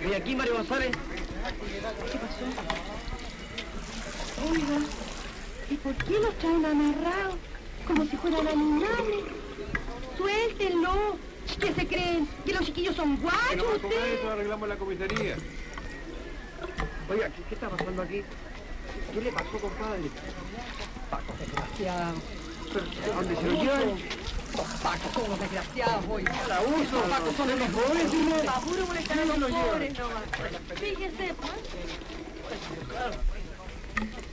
¿Y aquí, Mario González? ¿Qué pasó? Oiga, ¿y por qué los traen amarrados? Como si fueran animales. Suéltenlo. ¿Qué se creen? ¿Que los chiquillos son guachos ustedes? Eso arreglamos la comisaría. Oiga, ¿qué está pasando aquí? ¿Qué le pasó, compadre? Paco, desgraciado. ¿A dónde se lo llevan? Paco, son los desgraciados hoy. La uso, Paco, son los mejores, dile. Pa' puro molestar a los pobres nomás. Fíjese, pues.